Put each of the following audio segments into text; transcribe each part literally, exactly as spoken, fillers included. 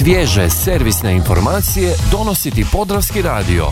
Svježe servisne informacije donosi ti Podravski radio.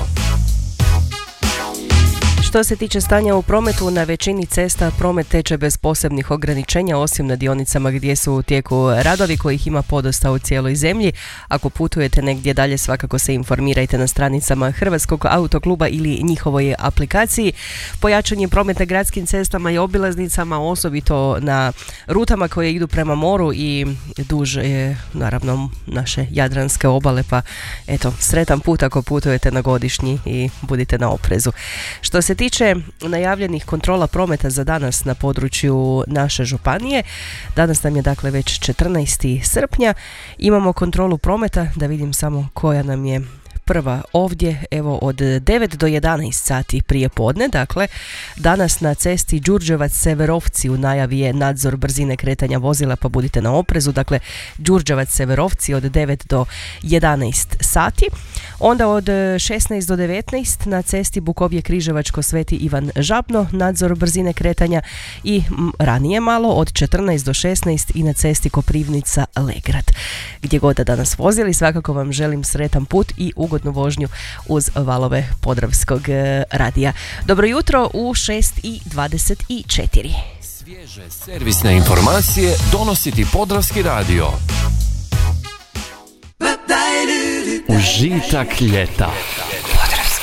Što se tiče stanja u prometu, na većini cesta promet teče bez posebnih ograničenja, osim na dionicama gdje su u tijeku radovi kojih ima podosta u cijeloj zemlji. Ako putujete negdje dalje, svakako se informirajte na stranicama Hrvatskog autokluba ili njihovoj aplikaciji. Pojačan je promet na gradskim cestama i obilaznicama, osobito na rutama koje idu prema moru i duž je naravno naše jadranske obale, pa eto, sretan put ako putujete na godišnji i budite na oprezu. Što se tiče najavljenih kontrola prometa za danas na području naše županije, danas nam je dakle već četrnaesti srpnja, imamo kontrolu prometa, da vidim samo koja nam je prva ovdje, evo od devet do jedanaest sati prije podne, dakle danas na cesti Đurđevac-Severovci u najavi je nadzor brzine kretanja vozila, pa budite na oprezu, dakle Đurđevac-Severovci od devet do jedanaest sati. Onda od šesnaest do devetnaest na cesti Bukovje-Križevačko Sveti Ivan Žabno, nadzor brzine kretanja i m, ranije malo od četrnaest do šesnaest i na cesti Koprivnica-Legrad. Gdje god da danas vozili, svakako vam želim sretan put i ugodnu vožnju uz valove Podravskog radija. Dobro jutro u šest i dvadeset četiri. Svježe servisne informacije donosi ti Podravski radio. Užitak ljeta.